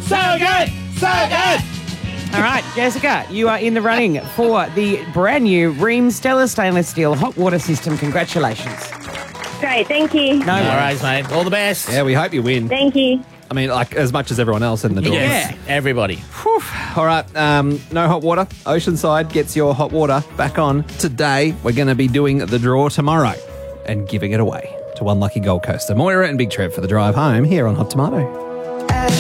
So good! So good! All right, Jessica, you are in the running for the brand new Rheem Stellar Stainless Steel Hot Water System. Congratulations. Great, thank you. No All worries. right, mate. All the best. Yeah, we hope you win. Thank you. I mean, like, as much as everyone else in the draw. Yes, Yeah. everybody. Whew. All right, no hot water. Oceanside gets your hot water back on today. We're going to be doing the draw tomorrow and giving it away to one lucky Gold Coaster. Moira and Big Trev for the drive home here on Hot Tomato.